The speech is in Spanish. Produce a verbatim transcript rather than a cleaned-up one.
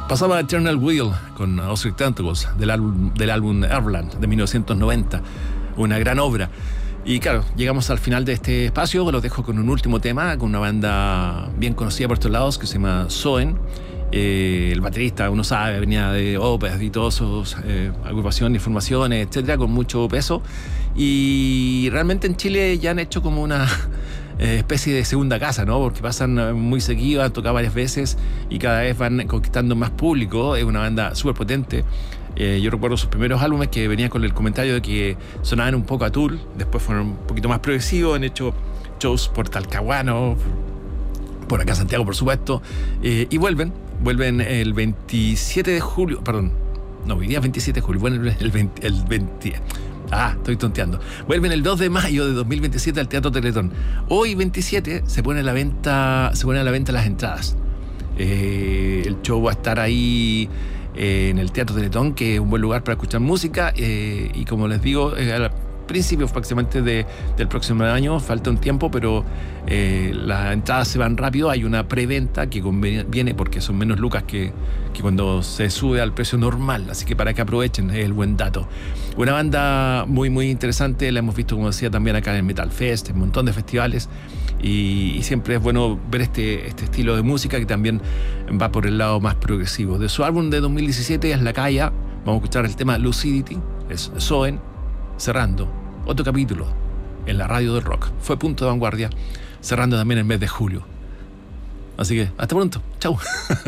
Pasaba Eternal Will con Ozric Tentacles del álbum, del álbum Airland de mil novecientos noventa, una gran obra. Y claro, llegamos al final de este espacio. Los dejo con un último tema, con una banda bien conocida por estos lados que se llama Soen. Eh, el baterista, uno sabe, venía de Opeth y todas sus eh, agrupaciones, formaciones, etcétera, con mucho peso. Y realmente en Chile ya han hecho como una eh, especie de segunda casa, ¿no? Porque pasan muy seguido, han tocado varias veces y cada vez van conquistando más público. Es una banda súper potente. Eh, yo recuerdo sus primeros álbumes que venían con el comentario de que sonaban un poco a Tool, después fueron un poquito más progresivos, han hecho shows por Talcahuano, por acá Santiago, por supuesto, eh, y vuelven, vuelven el veintisiete de julio, perdón, no, hoy día es veintisiete de julio, vuelven el veinte, el veinte, ah, estoy tonteando, vuelven el dos de mayo de dos mil veintisiete al Teatro Teletón. Hoy veintisiete se pone a la venta, se ponen a la venta las entradas. Eh, el show va a estar ahí eh, en el Teatro Teletón, que es un buen lugar para escuchar música, eh, y como les digo, eh, a la principios próximamente de, del próximo año, falta un tiempo, pero eh, las entradas se van rápido. Hay una preventa que conviene porque son menos lucas que, que cuando se sube al precio normal, así que para que aprovechen, es el buen dato. Una banda muy muy interesante, la hemos visto, como decía, también acá en el Metal Fest, en un montón de festivales, y, y siempre es bueno ver este, este estilo de música que también va por el lado más progresivo. De su álbum de dos mil diecisiete es La Calla, vamos a escuchar el tema Lucidity, es Soen, cerrando otro capítulo en la radio del rock. Fue Punto de Vanguardia, cerrando también el mes de julio. Así que hasta pronto, chau.